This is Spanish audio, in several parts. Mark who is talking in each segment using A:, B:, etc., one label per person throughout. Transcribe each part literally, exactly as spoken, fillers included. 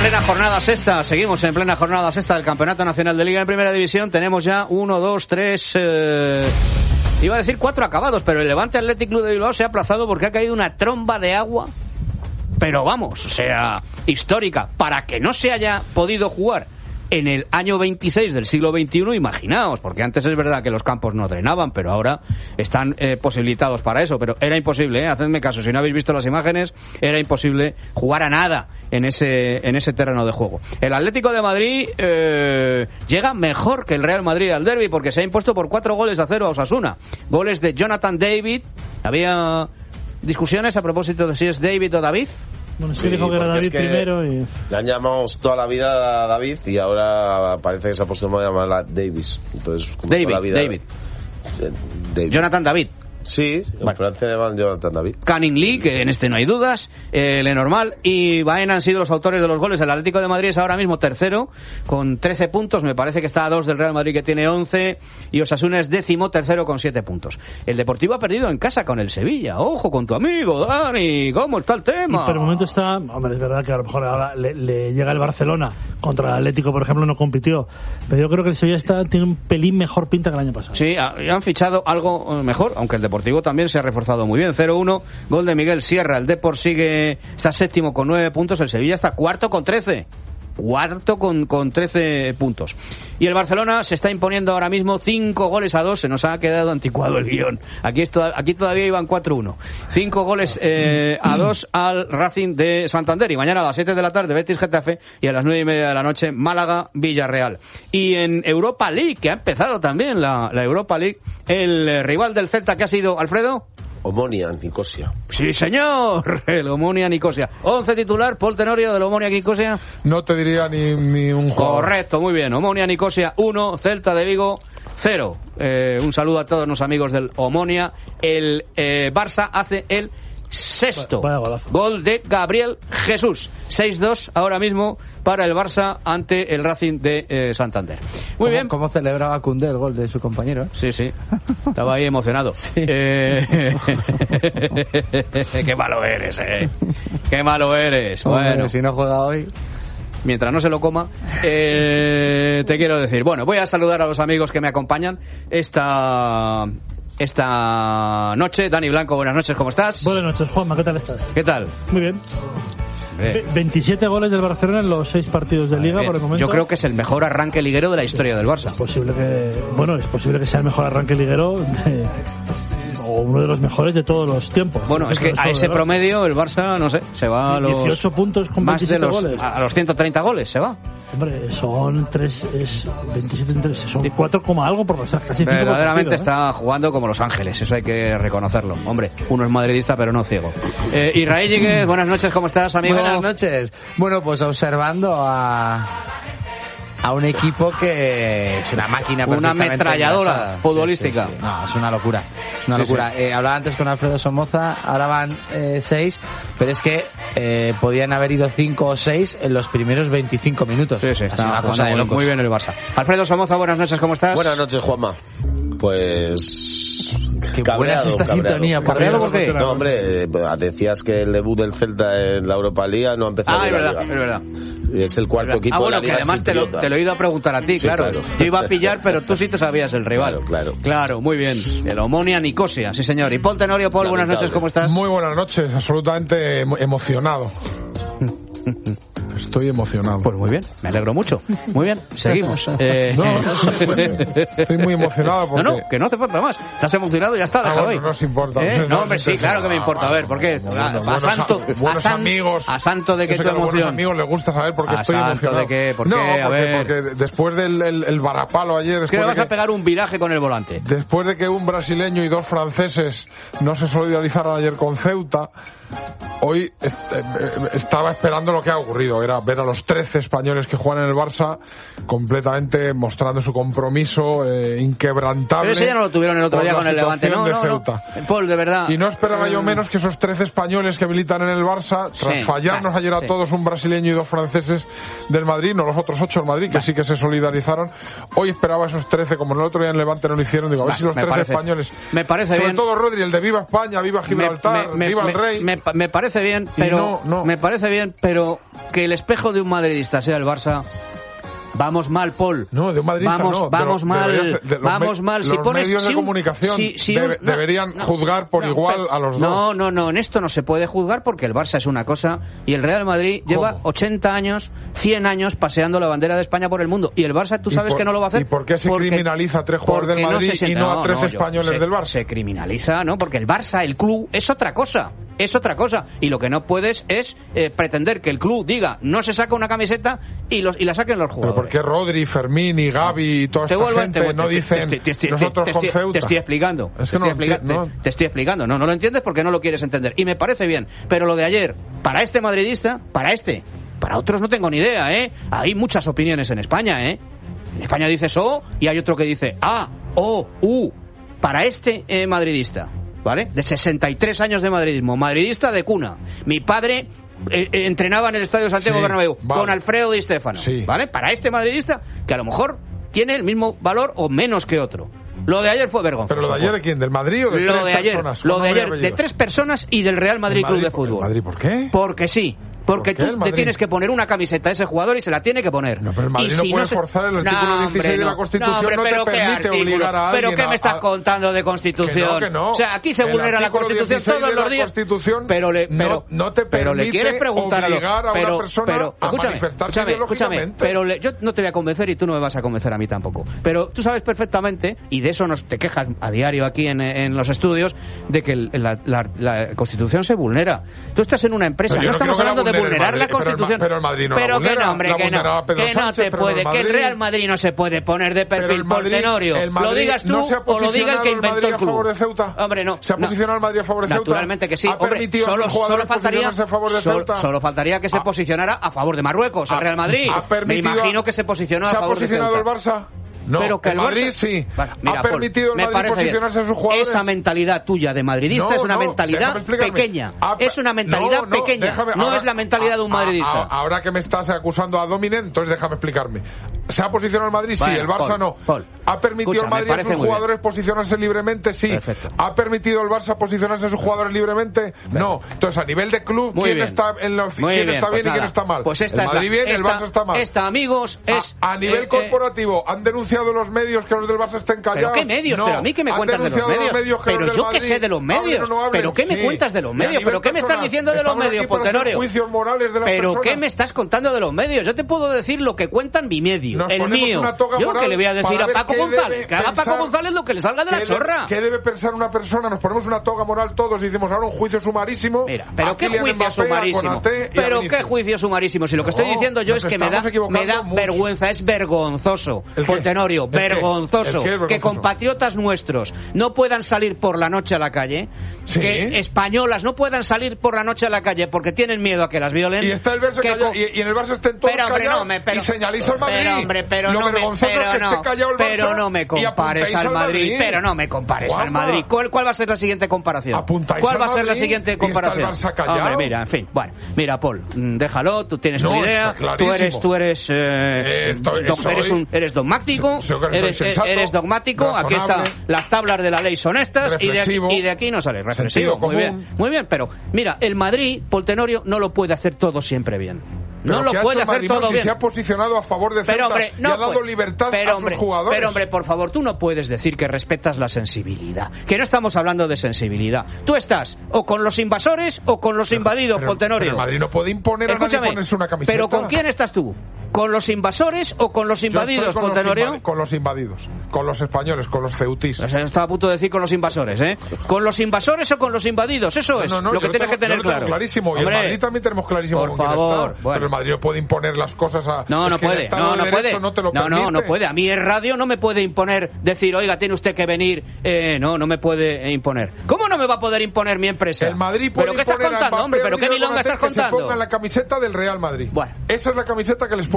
A: plena jornada sexta, seguimos en plena jornada sexta del Campeonato Nacional de Liga en Primera División. Tenemos ya uno, dos, tres, eh, iba a decir cuatro acabados, pero el Levante Athletic Club de Bilbao se ha aplazado porque ha caído una tromba de agua, pero vamos, o sea, histórica, para que no se haya podido jugar en el año veintiséis del siglo veintiuno, imaginaos, porque antes es verdad que los campos no drenaban, pero ahora están eh, posibilitados para eso, pero era imposible, ¿eh? Hacedme caso, si no habéis visto las imágenes, era imposible jugar a nada en ese en ese terreno de juego. El Atlético de Madrid eh, llega mejor que el Real Madrid al derbi, porque se ha impuesto por cuatro goles a cero a Osasuna. Goles de Jonathan David. Había discusiones a propósito de si es David o David.
B: Bueno, sí, dijo que era David que primero y...
C: Le han llamado toda la vida a David y ahora parece que se ha puesto a llamarla Davis. Entonces, como
A: David,
C: toda la vida,
A: David.
C: Eh, David.
A: Jonathan David.
C: Sí, en
A: bueno.
C: Francia llaman Jonathan David.
A: Canning Lee, que en este no hay dudas, eh, Lenormand y Baena han sido los autores de los goles. El Atlético de Madrid es ahora mismo tercero con trece puntos, me parece que está a dos del Real Madrid, que tiene once, y Osasuna es décimo tercero con siete puntos. El Deportivo ha perdido en casa con el Sevilla. Ojo con tu amigo Dani, ¿cómo está el tema?
B: Y por el momento está, hombre, es verdad que a lo mejor ahora le, le llega el Barcelona contra el Atlético, por ejemplo, no compitió, pero yo creo que el Sevilla está, tiene un pelín mejor pinta que el año pasado.
A: Sí, han fichado algo mejor, aunque el Deportivo también se ha reforzado muy bien. Cero uno, gol de Miguel Sierra. El Depor sigue, está séptimo con nueve puntos. El Sevilla está cuarto con trece. Cuarto con, con trece puntos. Y el Barcelona se está imponiendo ahora mismo cinco goles a dos. Se nos ha quedado anticuado el guión. Aquí, esto, aquí todavía iban cuatro uno. cinco goles eh, a dos al Racing de Santander. Y mañana a las siete de la tarde Betis Getafe, y a las nueve y media de la noche Málaga Villarreal. Y en Europa League, que ha empezado también la, la Europa League, el rival del Celta, que ha sido, Alfredo,
C: Omonia Nicosia.
A: Sí, señor, el Omonia Nicosia. once titular, Paul Tenorio del Omonia Nicosia.
D: No te diría ni, ni un jugador.
A: Correcto, muy bien. Omonia Nicosia uno, Celta de Vigo cero. Eh, un saludo a todos los amigos del Omonia. El eh, Barça hace el sexto gol de Gabriel Jesús. seis dos ahora mismo para el Barça ante el Racing de eh, Santander. Muy bien.
E: ¿Cómo celebraba Koundé el gol de su compañero? ¿eh?
A: Sí, sí. Estaba ahí emocionado. Sí. Eh... Qué malo eres, eh. Qué malo eres.
E: Hombre,
A: bueno,
E: si no juega hoy,
A: mientras no se lo coma, eh, te quiero decir. Bueno, voy a saludar a los amigos que me acompañan esta... esta noche. Dani Blanco, buenas noches, ¿cómo estás?
B: Buenas noches, Juanma, ¿qué tal estás?
A: ¿Qué tal?
B: Muy bien. Ve- veintisiete goles del Barcelona en los seis partidos de Liga,
A: Bien.
B: por el momento.
A: Yo creo que es el mejor arranque liguero de la historia del Barça.
B: Es posible que, bueno, es posible que sea el mejor arranque liguero de, o uno de los mejores de todos los tiempos.
A: Bueno, es que a ese promedio el Barça, no sé, se va a los
B: dieciocho puntos con
A: más de
B: veintisiete
A: los
B: goles.
A: a los ciento treinta goles se va.
B: Hombre, son tres, es veintisiete en tres, son cuatro coma algo por casi cinco.
A: Verdaderamente
B: partido, ¿eh?
A: está jugando como Los Ángeles, eso hay que reconocerlo. Hombre, uno es madridista pero no ciego. Eh, Israel Lliguez, buenas noches, ¿cómo estás, amigo?
E: Buenas noches. Bueno, pues observando a a un equipo que es una máquina,
A: una
E: perfectamente
A: ametralladora
E: engrasada.
A: futbolística.
E: Sí, sí, sí. No, es una locura, es una
A: Sí,
E: locura.
A: sí.
E: Eh, hablaba antes con Alfredo Somoza, ahora van eh, seis, pero es que eh, podían haber ido cinco o seis en los primeros veinticinco minutos.
A: Sí, sí,
E: Así
A: está
E: una cosa de
A: jugando
E: locos.
A: muy bien el Barça. Alfredo Somoza, buenas noches, ¿cómo estás?
C: Buenas noches, Juanma. Pues...
E: Qué buena es esta sintonía. por
A: ¿Cabreado
E: Dios.
A: por qué?
C: No, hombre, eh, decías que el debut del Celta en la Europa League no ha empezado
A: Ah,
C: bien
A: es
C: la
A: verdad,
C: Liga.
A: es verdad.
C: Es el cuarto equipo
A: Ah, bueno,
C: de
A: que
C: la Liga
A: además te lo,
C: chipriota.
A: te lo he ido a preguntar a ti,
C: Sí,
A: claro.
C: claro.
A: Yo iba a pillar, pero tú sí te sabías el rival.
C: Claro, claro.
A: Claro, muy bien. El Omonia Nicosia, sí señor. Y Paul Tenorio, Paul, buenas
C: Lamentable.
A: noches, ¿cómo estás?
D: Muy buenas noches, absolutamente emo- emocionado. Estoy emocionado.
A: Pues muy bien, me alegro mucho. Muy bien, seguimos. Eh...
D: No, estoy muy emocionado porque...
A: No, no, que no hace falta más. Estás emocionado y ya está,
D: Ah,
A: déjalo
D: bueno,
A: ahí.
D: no os importa.
A: ¿Eh?
D: No
A: No,
D: os
A: hombre, sí,
D: interesa.
A: claro que me importa. A ver, ¿por qué?
D: Bueno,
A: A, a
D: buenos
A: santo,
D: a- buenos
A: a san-
D: amigos.
A: a santo de que
D: Yo sé
A: tu
D: a los buenos
A: emoción.
D: amigos les gusta saber por qué
A: ¿A
D: estoy
A: santo
D: emocionado.
A: de qué? ¿Por
D: no,
A: qué? A
D: porque,
A: ver.
D: porque después del el, el varapalo ayer...
A: ¿Qué
D: Después
A: le vas
D: de
A: a
D: que,
A: pegar un viraje con el volante?
D: después de que un brasileño y dos franceses no se solidarizaron ayer con Ceuta, hoy est- eh, estaba esperando lo que ha ocurrido. Era ver a los trece españoles que juegan en el Barça completamente mostrando su compromiso eh, inquebrantable.
A: Pero ese ya no lo tuvieron el otro
D: por
A: día
D: la
A: con el Levante. No,
D: situación de
A: no, no.
D: Ceuta.
A: Paul, de verdad.
D: Y no esperaba yo
A: Mm.
D: menos que esos trece españoles que militan en el Barça, tras
A: Sí,
D: fallarnos
A: claro,
D: ayer a
A: sí.
D: todos, un brasileño y dos franceses del Madrid, no los otros ocho del Madrid, que sí que se solidarizaron. Hoy esperaba esos trece, como el otro día en Levante no lo hicieron, digo, a ver
A: Va,
D: si los
A: me
D: trece
A: parece-
D: españoles...
A: me parece
D: sobre
A: bien.
D: todo Rodri, el de Viva España, Viva Gibraltar,
A: me, me-
D: Viva
A: me-
D: el Rey...
A: me- me parece bien, pero
D: no, no.
A: me parece bien, pero que el espejo de un madridista sea el Barça. Vamos mal, Paul.
D: No, de un madridista
A: vamos,
D: no.
A: Vamos
D: de,
A: mal.
D: de los
A: vamos
D: me,
A: mal. Si
D: los
A: pones
D: medios
A: si
D: de
A: un,
D: comunicación
A: si, si
D: debe,
A: un, no,
D: deberían
A: no,
D: juzgar por
A: no,
D: igual
A: pero,
D: a los dos.
A: No, no, no. En esto no se puede juzgar porque el Barça es una cosa y el Real Madrid
D: ¿Cómo?
A: lleva ochenta años, cien años paseando la bandera de España por el mundo. Y el Barça, tú sabes
D: por,
A: que no lo va a hacer.
D: ¿Y por qué se
A: porque,
D: criminaliza a tres jugadores del Madrid
A: no
D: y no a tres
A: no,
D: españoles
A: se,
D: del Barça?
A: Se criminaliza, ¿no? Porque el Barça, el club, es otra cosa. Es otra cosa. Y lo que no puedes es eh, pretender que el club diga no se saca una camiseta y los y la saquen los jugadores.
D: Pero ¿por qué Rodri, Fermín y Gavi y toda esta
A: vuelvo,
D: gente
A: te,
D: no
A: te,
D: dicen
A: te, te, te,
D: nosotros
A: te,
D: con
A: te,
D: Ceuta?
A: Te estoy explicando.
D: Es que
A: te,
D: no
A: estoy explica-
D: no.
A: te, te estoy explicando. No, no lo entiendes porque no lo quieres entender. Y me parece bien. Pero lo de ayer, para este madridista, para este, para otros no tengo ni idea, ¿eh? Hay muchas opiniones en España, ¿eh? En España dices O y hay otro que dice A, O, U. Para este eh, madridista, ¿vale? De sesenta y tres años de madridismo, madridista de cuna. Mi padre eh, eh, entrenaba en el Estadio Santiago
D: Sí,
A: Bernabéu
D: vale.
A: con Alfredo Di Stéfano,
D: Sí.
A: ¿vale? Para este madridista, que a lo mejor tiene el mismo valor o menos que otro. Lo de ayer fue vergonzoso.
D: ¿Pero lo de ayer de quién? ¿Del Madrid o de
A: lo
D: tres
A: de ayer,
D: personas?
A: Lo de ayer,
D: Nombre y
A: de
D: apellido.
A: tres personas y del Real Madrid,
D: ¿El Madrid
A: Club de
D: por-
A: Fútbol.
D: ¿El Madrid por qué?
A: Porque sí. Porque
D: ¿Por qué
A: tú
D: el
A: le
D: Madrid?
A: tienes que poner una camiseta a ese jugador y se la tiene que poner.
D: No, pero el Madrid
A: Y
D: no
A: si
D: puede
A: se-
D: forzar el artículo
A: No,
D: dieciséis de la
A: hombre,
D: Constitución,
A: hombre,
D: no te
A: pero ¿qué
D: permite
A: artículo?
D: obligar a
A: ¿Pero
D: alguien
A: qué me
D: a-
A: estás
D: a-
A: contando de Constitución?
D: Que no, que no.
A: O sea, aquí se
D: El
A: vulnera la
D: artículo
A: Constitución
D: dieciséis
A: todos
D: de
A: los
D: la
A: días.
D: Constitución
A: pero le,
D: no-
A: pero,
D: no te
A: pero le
D: permite
A: quieres preguntar a, lo-
D: obligar a una
A: pero,
D: persona
A: pero,
D: a
A: escúchame,
D: manifestarse
A: escúchame, escúchame,
D: ideológicamente.
A: pero le- yo no te voy a convencer y tú no me vas a convencer a mí tampoco. Pero tú sabes perfectamente, y de eso nos te quejas a diario aquí en, en los estudios, de que el- la, la- la Constitución se vulnera. Tú estás en una empresa,
D: Pero yo
A: no
D: no
A: estamos
D: creo que la
A: hablando de
D: vulnere el
A: vulnerar la
D: Madrid, pero el Ma-
A: Constitución.
D: pero el Madrid no la
A: Pero que
D: vulnera,
A: no, hombre,
D: la
A: que no,
D: vulneraba Pedro
A: que no
D: Sánchez,
A: te
D: pero
A: puede,
D: el
A: que el
D: Madrid-
A: Real Madrid no se puede poner de
D: Pero
A: perfil
D: el Madrid-
A: Tenorio.
D: el Madrid
A: Lo digas tú
D: no se ha
A: o lo diga el que
D: posicionado el
A: inventó
D: Madrid
A: el
D: a favor
A: club.
D: de Ceuta.
A: Hombre, no.
D: ¿Se ha
A: no.
D: posicionado el Madrid a favor de Ceuta?
A: Naturalmente que sí.
D: ¿Ha
A: Hombre,
D: permitido a
A: solo,
D: sus jugadores
A: solo faltaría,
D: posicionarse a favor de
A: solo,
D: Ceuta?
A: solo faltaría que se
D: Ha-
A: posicionara a favor de Marruecos, el
D: ha-
A: Real Madrid.
D: ha
A: Me
D: permitido-
A: imagino que se posicionó a
D: ¿Se ha
A: favor de
D: posicionado
A: Ceuta.
D: el Barça? No,
A: Pero que
D: el
A: el
D: Madrid
A: Barça-
D: sí.
A: Bueno, mira,
D: ¿Ha
A: Paul,
D: permitido
A: me
D: el Madrid
A: parece bien.
D: posicionarse a sus jugadores?
A: Esa mentalidad tuya de madridista
D: No,
A: es una
D: no,
A: mentalidad
D: déjame explicarme.
A: pequeña.
D: Ha-
A: Es una mentalidad
D: no, no,
A: pequeña.
D: déjame-
A: no
D: ahora-
A: es la mentalidad de un
D: a- a-
A: madridista.
D: Ahora que me estás acusando a Domine, entonces déjame explicarme. ¿Se ha posicionado el Madrid? Sí.
A: Bueno,
D: El Barça
A: Paul,
D: no.
A: Paul,
D: ¿Ha permitido
A: escucha,
D: el
A: me
D: Madrid a
A: parece
D: sus
A: muy bien.
D: jugadores posicionarse libremente? Sí.
A: Perfecto.
D: ¿Ha permitido el Barça posicionarse a sus jugadores libremente? No. Entonces, a nivel de club,
A: Muy
D: ¿quién
A: bien.
D: está, en la,
A: Muy
D: quién
A: bien,
D: está
A: pues
D: bien y quién
A: nada.
D: está mal?
A: Pues esta
D: el
A: es
D: Madrid
A: la-
D: bien, el
A: esta-
D: Barça está mal.
A: Esta, amigos, es...
D: A, a nivel
A: eh, eh,
D: corporativo, ¿han denunciado los medios que los del Barça estén callados?
A: ¿Pero qué medios?
D: No.
A: ¿Pero a mí qué me
D: ¿Han
A: cuentas de los
D: denunciado
A: medios?
D: medios que los
A: Pero
D: del
A: yo qué
D: Madrid
A: sé de los medios.
D: hablen o no hablen?
A: ¿Pero qué me
D: Sí.
A: cuentas de los
D: Y a
A: medios?
D: nivel
A: ¿Pero qué me estás
D: personal,
A: diciendo de los
D: estamos
A: medios,
D: aquí para hacer
A: Tenorio?
D: juicios morales de las
A: ¿Pero
D: personas.
A: qué me estás contando de los medios? Yo te puedo decir lo que cuentan mi medio,
D: Nos
A: el
D: ponemos
A: mío.
D: una toga
A: Yo
D: moral
A: que le voy a decir
D: para
A: a
D: ver
A: Paco
D: qué
A: González,
D: debe
A: que haga Paco
D: pensar-
A: González lo que le salga de la
D: ¿Qué
A: chorra.
D: debe, ¿Qué debe pensar una persona? Nos ponemos una toga moral todos y decimos ahora un juicio sumarísimo.
A: Mira, pero
D: a
A: qué
D: Kylian
A: juicio
D: Mbappé, a
A: sumarísimo.
D: Konaté y a
A: Pero
D: Vinicius.
A: qué juicio sumarísimo. Si lo que
D: No,
A: estoy diciendo yo
D: nos
A: es que me da,
D: estamos equivocando
A: me da
D: mucho.
A: vergüenza, es vergonzoso.
D: ¿El qué?
A: Por Tenorio,
D: ¿El qué?
A: vergonzoso.
D: ¿El qué es vergonzoso?
A: Que compatriotas nuestros no puedan salir por la noche a la calle.
D: Sí.
A: Que españolas no puedan salir por la noche a la calle porque tienen miedo a que las violen.
D: Y está el Barça
A: que
D: callado,
A: co-
D: y, y en el Barça estén todos
A: Pero, hombre,
D: callados
A: no me- pero-
D: y señaléis al Madrid.
A: Pero, hombre, pero
D: Lo
A: no me,
D: vergonzoso
A: pero
D: es que
A: no,
D: esté callado el Barça
A: pero no me
D: y
A: compares
D: apuntáis
A: al Madrid, pero no me compares al
D: Guapa.
A: Madrid. ¿Cuál, ¿Cuál va a ser la siguiente comparación?
D: Apuntáis
A: ¿Cuál
D: al
A: va a ser la
D: Madrid
A: siguiente
D: y está el
A: comparación?
D: Barça callado.
A: Hombre, mira, en fin, bueno, mira, Paul, mm, déjalo, tú tienes
D: No,
A: tu idea,
D: está clarísimo.
A: tú eres, tú eres, eh,
D: Eh, estoy-
A: doc-
D: soy-
A: eres, un, eres dogmático,
D: soy- soy
A: eres,
D: sensato,
A: eres dogmático, aquí
D: razonable,
A: están las tablas de la ley son estas y de, aquí,
D: reflexivo,
A: y de aquí no sale reflexivo,
D: sentido
A: muy
D: común.
A: bien, muy bien, pero mira, el Madrid, Paul Tenorio, no lo puede hacer todo siempre bien.
D: Pero
A: No lo
D: ¿qué ha
A: puede
D: hecho
A: hacer
D: Madrid? No,
A: todo
D: si
A: bien.
D: se ha posicionado a favor de Ceuta
A: Pero hombre, no
D: y ha dado
A: puede.
D: libertad
A: pero,
D: a
A: hombre,
D: sus jugadores.
A: Pero hombre, por favor, tú no puedes decir que respetas la sensibilidad. Que no estamos hablando de sensibilidad. Tú estás o con los invasores o con los invadidos,
D: pero,
A: Paul Tenorio.
D: pero Madrid no puede imponer a nadie
A: Escúchame,
D: ponerse una camiseta.
A: pero ¿con quién estás tú? ¿Con los invasores o con los
D: Yo estoy
A: invadidos,
D: con
A: Paul
D: los
A: Tenorio?
D: invadi- Con los invadidos, con los españoles, con los ceutís.
A: O sea, estaba a punto de decir con los invasores, ¿eh? ¿Con los invasores o con los invadidos? Eso es
D: No, no,
A: lo que
D: yo
A: tienes
D: tengo-
A: que tener
D: yo lo tengo
A: claro.
D: clarísimo. Y
A: Hombre,
D: el Madrid también tenemos clarísimo
A: por
D: con quién
A: favor,
D: está.
A: bueno.
D: Pero el Madrid no puede imponer las cosas a...
A: No,
D: es
A: no
D: que el
A: puede,
D: Estado
A: no,
D: de
A: no
D: Derecho
A: puede.
D: no te lo
A: no, no,
D: permite.
A: no puede. A mí el radio no me puede imponer decir, oiga, tiene usted que venir. Eh, no, no me puede imponer. ¿Cómo no me va a poder imponer mi empresa?
D: El Madrid puede
A: ¿Pero qué estás
D: imponer a
A: contando,
D: Mbappé
A: hombre? ¿Pero
D: y
A: qué
D: a
A: milonga
D: Konaté
A: estás
D: que se
A: contando?
D: pongan la camiseta del Real Madrid.
A: Bueno.
D: Esa es la camiseta que les puede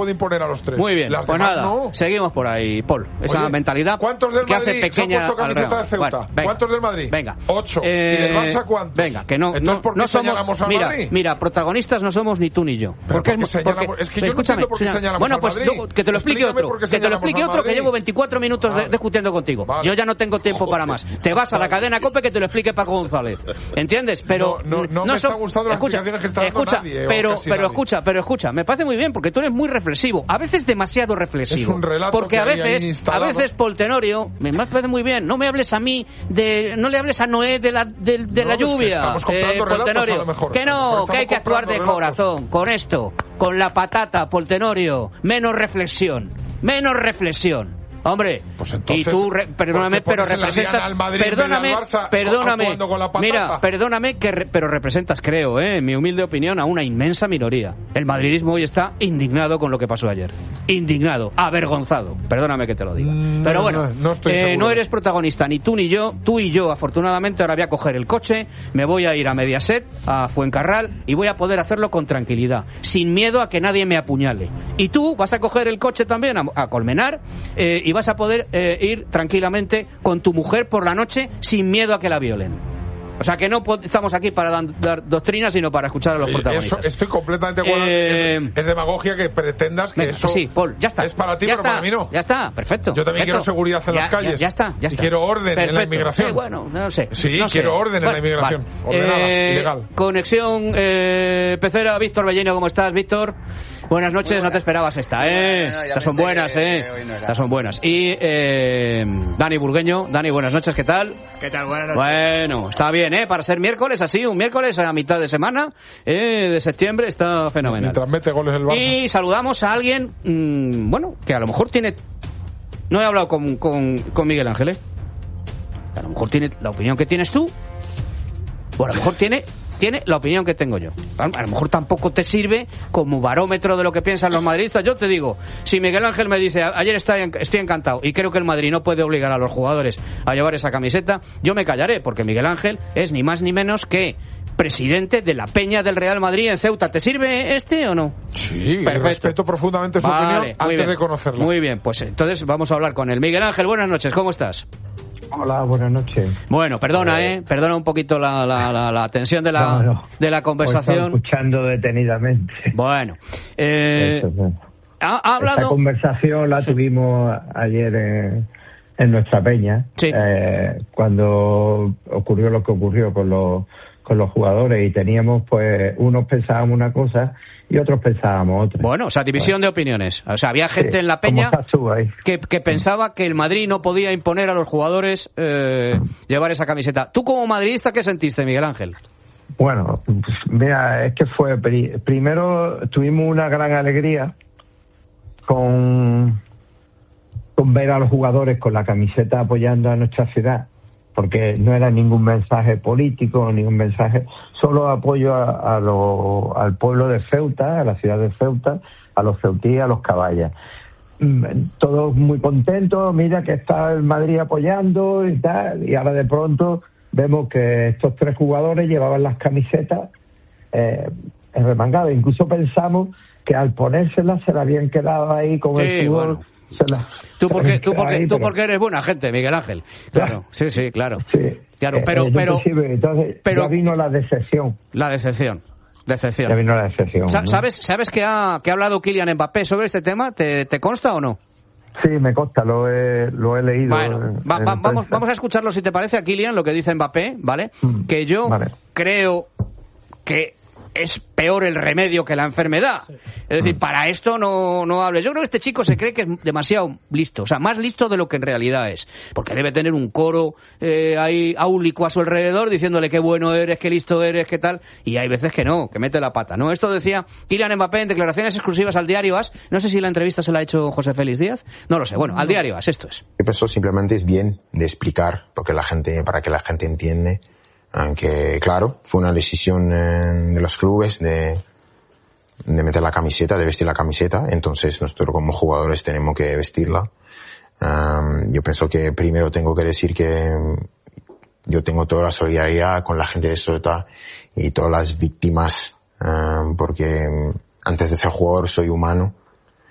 D: puede imponer a los tres.
A: Muy bien,
D: Las
A: pues
D: demás
A: nada,
D: no.
A: seguimos por ahí, Paul. Esa
D: Oye,
A: mentalidad
D: ¿cuántos del
A: que
D: Madrid
A: hace pequeña
D: se han puesto
A: al
D: camiseta
A: Real.
D: de Ceuta?
A: Bueno, venga.
D: ¿Cuántos del Madrid?
A: Venga.
D: Ocho.
A: Eh,
D: ¿Y del Barça cuántos?
A: Venga, que no,
D: Entonces,
A: no,
D: ¿por qué
A: no somos,
D: señalamos al
A: mira,
D: Madrid?
A: mira, protagonistas no somos ni tú ni yo.
D: Pero
A: Porque
D: ¿por qué
A: es,
D: señalamos?
A: porque-
D: Es que yo no
A: escúchame,
D: entiendo por qué
A: señala-
D: señalamos
A: Bueno,
D: al
A: pues
D: Madrid.
A: luego que te lo explique
D: Explícame
A: otro,
D: por qué
A: que te lo
D: señalamos
A: explique
D: al
A: otro, que
D: Madrid.
A: llevo veinticuatro minutos de-
D: Vale.
A: discutiendo contigo.
D: Vale.
A: Yo ya no tengo tiempo
D: Joder.
A: para más. Te vas a la cadena COPE que te lo explique Paco González. ¿Entiendes? Pero
D: No, no, no me
A: son-
D: está gustando las
A: escucha,
D: explicaciones que está dando
A: escucha,
D: nadie, o
A: pero,
D: casi
A: pero
D: nadie.
A: escucha, pero escucha, me parece muy bien porque tú eres muy reflexivo, a veces demasiado reflexivo.
D: Es un relato
A: porque
D: que
A: a
D: hay ahí
A: veces, a
D: instalado.
A: veces Paul Tenorio, me parece muy bien. No me hables a mí de, no le hables a Noé de la de, de
D: No,
A: la
D: es que
A: lluvia.
D: estamos comprando
A: Paul
D: relatos,
A: Tenorio.
D: a lo mejor.
A: Que
D: A lo
A: no,
D: mejor
A: que hay que
D: estamos
A: actuar de
D: comprando relatos.
A: corazón, con esto, con la patata, Paul Tenorio. Menos reflexión, menos reflexión. Hombre,
D: Pues entonces,
A: y tú, re- perdóname,
D: ¿por qué
A: pero
D: pones en la
A: representas,
D: diana al Madrid en vez de al
A: perdóname,
D: Barça,
A: perdóname,
D: jugando con la patata?
A: mira, perdóname, que re- pero representas, creo, eh, en mi humilde opinión, a una inmensa minoría. El madridismo hoy está indignado con lo que pasó ayer. Indignado, avergonzado. Perdóname que te lo diga.
D: Mm,
A: Pero
D: no,
A: bueno,
D: no, no estoy
A: eh,
D: seguro
A: no
D: de
A: eres
D: eso.
A: protagonista, ni tú ni yo. Tú y yo, afortunadamente, ahora voy a coger el coche, me voy a ir a Mediaset, a Fuencarral, y voy a poder hacerlo con tranquilidad, sin miedo a que nadie me apuñale. Y tú vas a coger el coche también a, a Colmenar, eh, y vas a poder eh, ir tranquilamente con tu mujer por la noche sin miedo a que la violen. O sea que no po- estamos aquí para dar, dar doctrinas, sino para escuchar a los
D: Eh,
A: protagonistas.
D: Eso, estoy completamente de acuerdo.
A: Eh,
D: es, es demagogia que pretendas que
A: Venga,
D: eso
A: sí, Paul, ya está.
D: es para ti,
A: ya
D: pero
A: está,
D: para mí no.
A: Ya está, perfecto.
D: Yo también
A: perfecto.
D: quiero seguridad en
A: Ya-
D: las calles.
A: Ya, ya está, ya
D: Y
A: está.
D: quiero orden en la
A: Perfecto.
D: inmigración.
A: Sí, bueno, no sé.
D: Sí,
A: no sé.
D: quiero orden en la
A: Bueno,
D: inmigración.
A: vale.
D: Ordenada,
A: Eh,
D: ilegal.
A: Conexión eh, Pecera, Víctor Bellino, ¿cómo estás, Víctor? Buenas noches,
F: Buena.
A: no te esperabas esta, ¿eh?
F: Bueno, ya
A: Estas son
F: pensé
A: buenas,
F: que
A: ¿eh?
F: hoy no era.
A: Estas son buenas. Y eh, Dani Burgueño. Dani, buenas noches, ¿qué tal?
F: ¿Qué tal? Buenas noches.
A: Bueno, está bien, ¿eh? Para ser miércoles, así, un miércoles a mitad de semana eh, de septiembre, está fenomenal.
D: Mientras mete goles el Barça.
A: Y saludamos a alguien, mmm, bueno, que a lo mejor tiene... No he hablado con, con, con Miguel Ángel, ¿eh? A lo mejor tiene la opinión que tienes tú, o a lo mejor tiene... tiene la opinión que tengo yo. A a lo mejor tampoco te sirve como barómetro de lo que piensan los madridistas. Yo te digo, si Miguel Ángel me dice, ayer estoy, en- estoy encantado y creo que el Madrid no puede obligar a los jugadores a llevar esa camiseta, yo me callaré, porque Miguel Ángel es ni más ni menos que presidente de la Peña del Real Madrid en Ceuta. ¿Te sirve este o no?
D: Sí,
A: Perfecto.
D: respeto profundamente su
A: Vale,
D: opinión
A: muy
D: antes
A: bien.
D: de conocerla.
A: Muy bien, pues entonces vamos a hablar con él. Miguel Ángel, buenas noches, ¿cómo estás?
G: Hola, buenas noches.
A: Bueno, perdona, ¿eh? Perdona un poquito la, la, la, la tensión de la,
G: No, no.
A: de la
G: Os estaba
A: conversación.
G: escuchando detenidamente.
A: Bueno, eh,
G: Eso, bueno.
A: ha, ha
G: Esta
A: hablado...
G: conversación la tuvimos ayer en, en nuestra peña,
A: Sí.
G: eh, cuando ocurrió lo que ocurrió con los con los jugadores y teníamos, pues, unos pensábamos una cosa y otros pensábamos otra.
A: Bueno, o sea, división de opiniones. O sea, había gente
G: Sí,
A: en la
G: como
A: peña
G: estás tú ahí.
A: que, que pensaba que el Madrid no podía imponer a los jugadores eh, llevar esa camiseta. ¿Tú como madridista qué sentiste, Miguel Ángel?
G: Bueno, pues, mira, es que fue... pri- primero tuvimos una gran alegría con, con ver a los jugadores con la camiseta apoyando a nuestra ciudad, porque no era ningún mensaje político, ningún mensaje, solo apoyo a, a lo, al pueblo de Ceuta, a la ciudad de Ceuta, a los ceutíes, a los caballas. Mm, Todos muy contentos, mira que está el Madrid apoyando y tal, y ahora de pronto vemos que estos tres jugadores llevaban las camisetas eh, remangadas. Incluso pensamos que al ponérselas se la habían quedado ahí con
A: Sí,
G: el sudor.
A: bueno.
G: Se la-
A: Tú porque,
G: se
A: tú
G: la
A: porque,
G: ahí,
A: tú
G: pero-
A: porque eres buena gente, Miguel Ángel. Claro, sí, sí, claro.
G: Sí.
A: Claro,
G: Eh,
A: pero,
G: eh,
A: pero,
G: inclusive, entonces
A: pero-
G: ya vino la decepción.
A: la decepción.
G: Ya
A: Decepción.
G: vino la decepción.
A: Sa-
G: ¿no?
A: ¿Sabes, sabes que ha, que ha hablado Kylian Mbappé sobre este tema? ¿Te, te consta o no?
G: Sí, me consta, lo he, lo he leído.
A: Bueno,
G: en-
A: va-
G: en
A: va-
G: la
A: vamos,
G: prensa.
A: vamos a escucharlo si te parece a Kylian, lo que dice Mbappé, ¿vale?
G: Mm,
A: Que yo
G: vale.
A: creo que es peor el remedio que la enfermedad. Es decir, para esto no, no hables. Yo creo que este chico se cree que es demasiado listo, o sea, más listo de lo que en realidad es. Porque debe tener un coro eh, ahí áulico a su alrededor diciéndole qué bueno eres, qué listo eres, qué tal. Y hay veces que no, que mete la pata, ¿no? Esto decía Kylian Mbappé en declaraciones exclusivas al Diario As. No sé si la entrevista se la ha hecho José Félix Díaz. No lo sé. Bueno, al Diario As, esto es.
H: Yo pienso simplemente es bien de explicar porque la gente, para que la gente entiende, aunque claro, fue una decisión eh, de los clubes de, de meter la camiseta, de vestir la camiseta, entonces nosotros como jugadores tenemos que vestirla. Um, yo pienso que primero tengo que decir que yo tengo toda la solidaridad con la gente de Ceuta y todas las víctimas, um, porque antes de ser jugador soy humano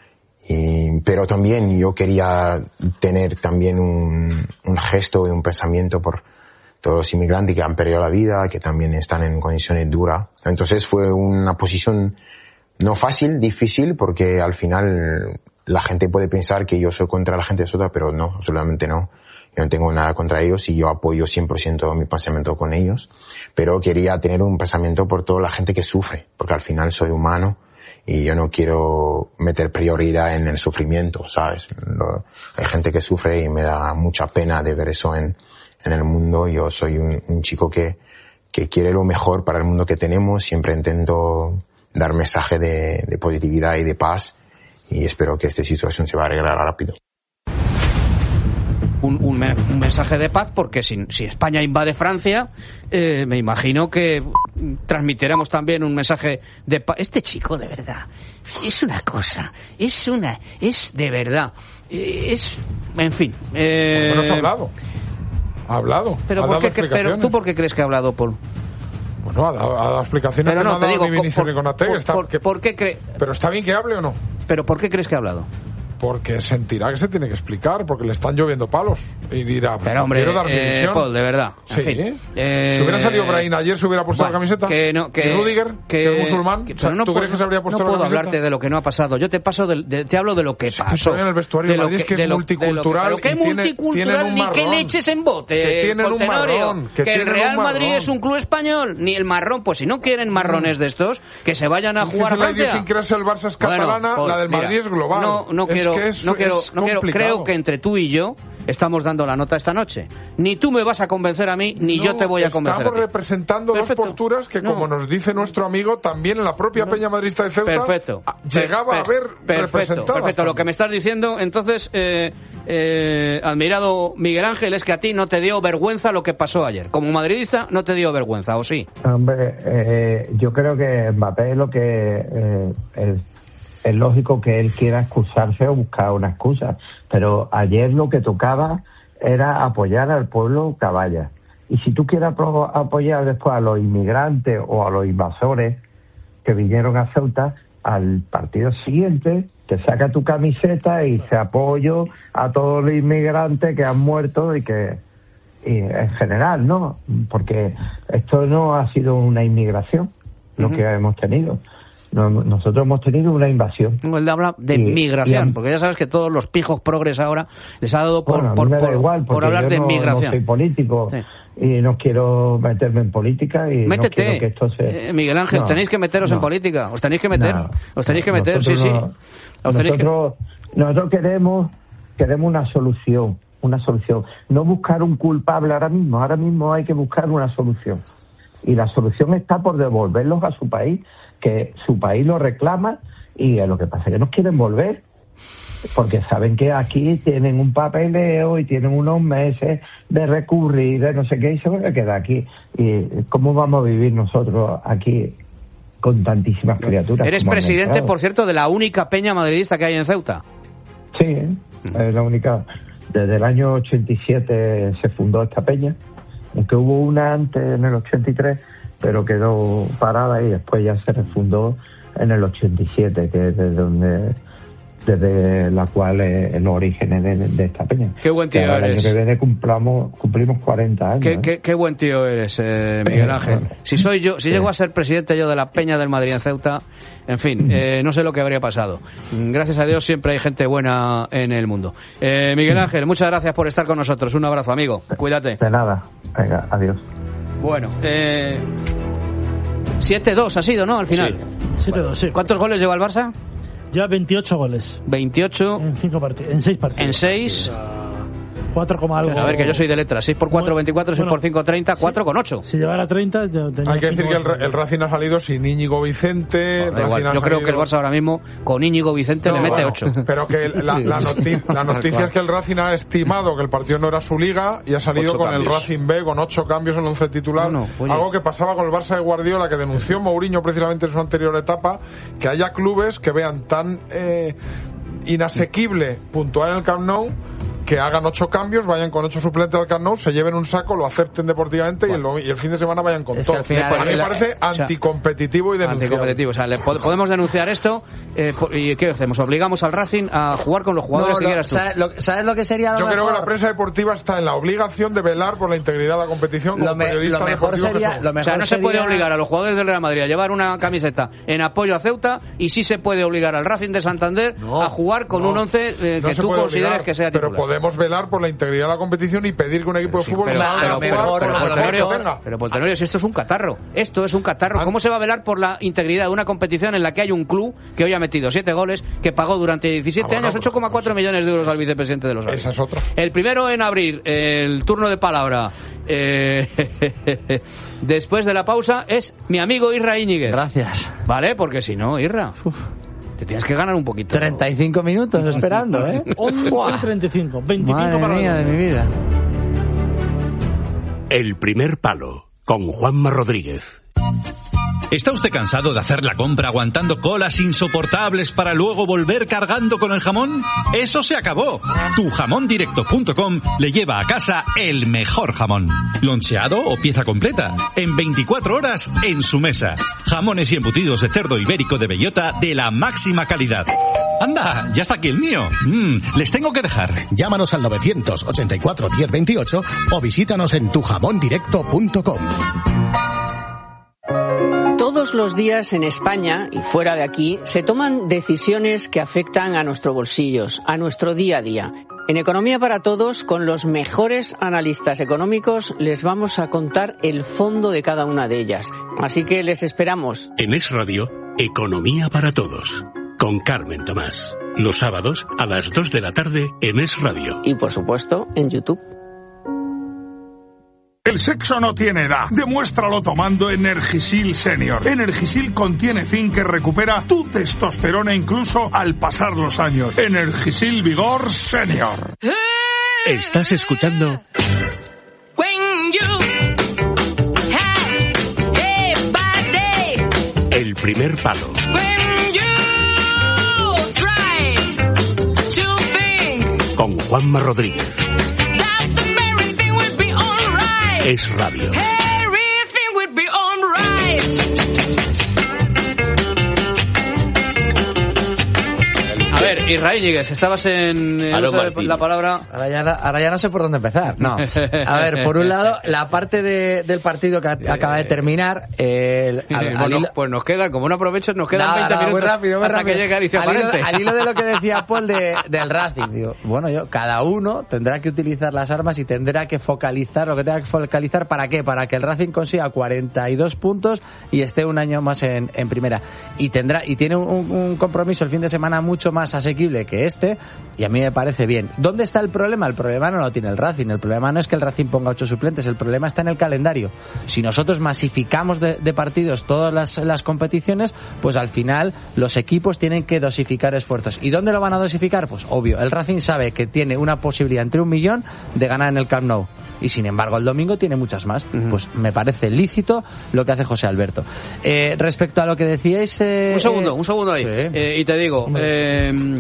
H: Y, pero también yo quería tener también un, un gesto y un pensamiento por todos los inmigrantes que han perdido la vida, que también están en condiciones duras. Entonces fue una posición no fácil, difícil, porque al final la gente puede pensar que yo soy contra la gente de Ceuta, pero no, absolutamente no. Yo no tengo nada contra ellos y yo apoyo cien por ciento mi pensamiento con ellos, pero quería tener un pensamiento por toda la gente que sufre, porque al final soy humano y yo no quiero meter prioridad en el sufrimiento, ¿sabes? Lo, hay gente que sufre y me da mucha pena de ver eso en, en el mundo. Yo soy un, un chico que, que quiere lo mejor para el mundo que tenemos, siempre intento dar mensaje de, de positividad y de paz y espero que esta situación se va a arreglar rápido.
A: Un, un, un mensaje de paz, porque si, si España invade Francia, eh, me imagino que transmitiremos también un mensaje de paz. Este chico, de verdad, es una cosa, es una, es de verdad, es, en fin. Eh,
D: Pero no se ha hablado. Ha hablado.
A: Pero,
D: ha
A: ¿por
D: dado
A: qué, pero ¿tú por qué crees que ha hablado, Paul?
D: Bueno, ha dado, ha dado explicaciones
A: pero
D: que
A: no,
D: no ha
A: te
D: dado
A: digo,
D: ni Vinicius
A: por,
D: ni Konaté.
A: Por,
D: está,
A: por,
D: que,
A: ¿por qué cre...
D: ¿Pero está bien que hable o no?
A: ¿Pero por qué crees que ha hablado?
D: Porque sentirá que se tiene que explicar, porque le están lloviendo palos. Y dirá, pues,
A: pero hombre,
D: quiero dar mi
A: eh,
D: visión.
A: Paul, de verdad.
D: Sí,
A: fin, eh,
D: si hubiera salido Brahim ayer, se hubiera puesto
A: bueno,
D: la camiseta.
A: Que no, que,
D: ¿Y Rudiger, que, que es musulmán?
A: Que,
D: o sea,
A: no
D: ¿Tú
A: puedo,
D: crees que se habría puesto
A: no
D: la
A: puedo
D: camiseta?
A: hablarte de lo que no ha pasado. Yo te paso de, de, te hablo de lo que
D: sí,
A: pasó.
D: Que en el vestuario de Madrid, que, que es multicultural.
A: Pero que
D: tiene,
A: multicultural ni que leches en bote.
D: Que tienen un marrón.
A: Que,
D: que
A: el Real Madrid es un club español. Ni el marrón. Pues si no quieren marrones de estos, que se vayan a jugar a Francia.
D: La idiosincrasia del Barça es catalana,
A: bueno, pues,
D: la del Madrid
A: mira,
D: es global.
A: No, no
D: es
A: quiero,
D: que es,
A: no quiero,
D: es
A: no quiero. Creo que entre tú y yo estamos dando la nota esta noche. Ni tú me vas a convencer a mí, ni
D: no,
A: yo te voy a convencer.
D: Estamos
A: a ti.
D: representando
A: Perfecto.
D: dos posturas que,
A: no.
D: como nos dice nuestro amigo, también en la propia
A: no.
D: Peña Madridista de Ceuta
A: perfecto.
D: llegaba
A: per,
D: a haber
A: perfecto,
D: representadas.
A: Perfecto, lo que me estás diciendo, entonces, eh, eh, admirado Miguel Ángel, es que a ti no te dio vergüenza lo que pasó ayer. Como madridista, no te dio vergüenza, ¿o sí?
G: Hombre, eh, yo creo que Mbappé lo que eh, es, es lógico que él quiera excusarse o buscar una excusa, pero ayer lo que tocaba era apoyar al pueblo caballa. Y si tú quieres apoyar después a los inmigrantes o a los invasores que vinieron a Ceuta, al partido siguiente te saca tu camiseta y se apoyo a todos los inmigrantes que han muerto y que y en general, ¿no? Porque esto no ha sido una inmigración lo uh-huh. que hemos tenido. No, nosotros hemos tenido una invasión.
A: Él habla de y, migración, y, porque ya sabes que todos los pijos progres ahora les ha dado por,
G: bueno,
A: por,
G: me da
A: por,
G: igual,
A: por hablar de
G: no,
A: migración.
G: No soy político sí. y no quiero meterme en política y
A: Métete,
G: no quiero que esto se...
A: eh, Miguel Ángel, no, tenéis que meteros no. en política, os tenéis que meter, no, os tenéis que meter, sí, sí.
G: No,
A: os tenéis
G: nosotros, que... nosotros queremos, queremos una solución, una solución. No buscar un culpable ahora mismo, ahora mismo hay que buscar una solución. Y la solución está por devolverlos a su país, que su país lo reclama, y lo que pasa es que no quieren volver, porque saben que aquí tienen un papeleo y tienen unos meses de recurrir, de no sé qué, y se van a quedar aquí. ¿Y cómo vamos a vivir nosotros aquí con tantísimas criaturas?
A: Eres presidente, por cierto, de la única peña madridista que hay en Ceuta.
G: Sí, ¿eh? uh-huh. es la única. Desde el año ochenta y siete se fundó esta peña, aunque hubo una antes en el ochenta y tres, pero quedó parada y después ya se refundó en el ochenta y siete, que es desde donde desde la cual es los orígenes de, de esta peña.
A: Qué buen tío
G: eres. El
A: año
G: que viene cumplamos, cumplimos cuarenta años.
A: Qué,
G: ¿eh?
A: qué, qué buen tío eres, eh, Miguel Ángel. Si soy yo, si sí. llego a ser presidente yo de la Peña del Madrid en Ceuta, en fin, eh, no sé lo que habría pasado. Gracias a Dios siempre hay gente buena en el mundo. Eh, Miguel Ángel, muchas gracias por estar con nosotros. Un abrazo, amigo. Cuídate.
G: De nada. Venga, adiós.
A: Bueno, eh... siete dos ha sido, ¿no? Al final.
B: Sí. siete dos, sí.
A: ¿Cuántos goles lleva el Barça?
B: Ya veintiocho goles.
A: veintiocho.
B: En cinco partidos, en seis partidos.
A: En seis.
B: cuatro, algo.
A: A ver, que yo soy de letras. seis por cuatro, veinticuatro. seis por cinco, treinta. cuatro con ocho.
B: Si llegara a treinta, yo tenía.
D: Hay que decir que el, el Racing ha salido sin Íñigo Vicente.
A: No, igual. Yo
D: salido...
A: creo que el Barça ahora mismo, con Íñigo Vicente, no, le mete
D: bueno,
A: ocho.
D: Pero que la, sí. la, noti la noticia es que el Racing ha estimado que el partido no era su liga y ha salido ocho con cambios. El Racing B con ocho cambios en el once titular. No, no, algo que pasaba con el Barça de Guardiola, que denunció Mourinho precisamente en su anterior etapa, que haya clubes que vean tan eh, inasequible puntuar en el Camp Nou que hagan ocho cambios, vayan con ocho suplentes al Camp Nou, se lleven un saco, lo acepten deportivamente bueno. y, el, y el fin de semana vayan con todo. A mí me parece la, anticompetitivo y denunciable.
A: Anticompetitivo, o sea, le podemos denunciar esto eh, y ¿qué hacemos? ¿Obligamos al Racing a jugar con los jugadores
E: no,
A: que
E: lo,
A: quieras tú?
E: ¿sabes lo, ¿sabes lo que sería lo
D: Yo
E: mejor?
D: creo que la prensa deportiva está en la obligación de velar por la integridad de la competición como
E: lo me,
D: periodistas
E: lo mejor
D: deportivos
E: sería,
D: que son.
E: Lo mejor
A: o sea, no
E: sería...
A: se puede obligar a los jugadores del Real Madrid a llevar una camiseta en apoyo a Ceuta y sí se puede obligar al Racing de Santander no, a jugar con no, un once eh,
D: no
A: que tú consideres obligar, que sea titular.
D: Pero podemos velar por la integridad de la competición y pedir que un equipo de sí, fútbol
A: pero,
D: salga a jugar
A: pero,
D: con
A: pero,
D: lo que tenga.
A: Pero, por Tenorio, si esto es un catarro, esto es un catarro. ¿Cómo se va a velar por la integridad de una competición en la que hay un club que hoy ha metido siete goles, que pagó durante diecisiete ah, bueno, años ocho coma cuatro millones de euros al vicepresidente de los Esa
D: es otra.
A: El primero en abrir el turno de palabra eh, después de la pausa es mi amigo Isra Íñiguez.
E: Gracias.
A: Vale, porque si no, Isra... Uf. Te tienes que ganar un poquito.
E: treinta y cinco minutos esperando, ¿eh?
B: once treinta y cinco, veinticinco
E: Madre
B: para
E: mía de mi vida.
F: El primer palo, con Juanma Rodríguez.
I: ¿Está usted cansado de hacer la compra aguantando colas insoportables para luego volver cargando con el jamón? ¡Eso se acabó! tu jamón directo punto com le lleva a casa el mejor jamón. Loncheado o pieza completa, en veinticuatro horas en su mesa. Jamones y embutidos de cerdo ibérico de bellota de la máxima calidad. ¡Anda! ¡Ya está aquí el mío! Mm, les tengo que dejar.
J: Llámanos al novecientos ochenta y cuatro diez veintiocho o visítanos en tu jamón directo punto com.
K: Todos los días en España y fuera de aquí se toman decisiones que afectan a nuestros bolsillos, a nuestro día a día. En Economía para Todos, con los mejores analistas económicos, les vamos a contar el fondo de cada una de ellas. Así que les esperamos.
F: En Es Radio, Economía para Todos, con Carmen Tomás. Los sábados a las dos de la tarde en Es Radio.
K: Y por supuesto, en YouTube.
L: El sexo no tiene edad. Demuéstralo tomando Energisil Senior. Energisil contiene zinc que recupera tu testosterona incluso al pasar los años. Energisil Vigor Senior.
F: Estás escuchando El primer palo. Con Juanma Rodríguez. Es Radio.
A: A ver, Israel Íñiguez, estabas en eh, la palabra.
E: Ahora ya, ahora ya no sé por dónde empezar. No. A ver, por un lado, la parte de, del partido que a, acaba de terminar. Eh, al,
A: bueno,
E: al hilo...
A: Pues nos queda, como no aproveches, nos quedan
E: no,
A: veinte
E: no,
A: minutos
E: muy rápido, muy
A: hasta
E: rápido.
A: que llegue Alicia
E: al, hilo,
A: Parente.
E: al hilo de lo que decía Paul de, del Racing, digo, bueno, yo, cada uno tendrá que utilizar las armas y tendrá que focalizar lo que tenga que focalizar. ¿Para qué? Para que el Racing consiga cuarenta y dos puntos y esté un año más en, en primera. Y tendrá y tiene un, un compromiso el fin de semana mucho más asequible que este, y a mí me parece bien. ¿Dónde está el problema? El problema no lo tiene el Racing. El problema no es que el Racing ponga ocho suplentes, el problema está en el calendario. Si nosotros masificamos de, de partidos todas las, las competiciones, pues al final los equipos tienen que dosificar esfuerzos. ¿Y dónde lo van a dosificar? Pues obvio, el Racing sabe que tiene una posibilidad entre un millón de ganar en el Camp Nou, y sin embargo el domingo tiene muchas más. Uh-huh. Pues me parece lícito lo que hace José Alberto. Eh, respecto a lo que decíais... Eh,
A: un segundo, un segundo ahí.
E: Sí.
A: Eh, y te digo... Eh,